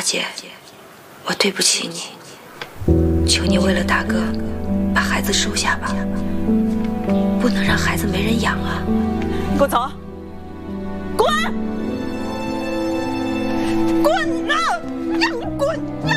姐，我对不起你，求你为了大哥，把孩子收下吧，不能让孩子没人养啊！ 你给我走！滚！滚啊！让你滚！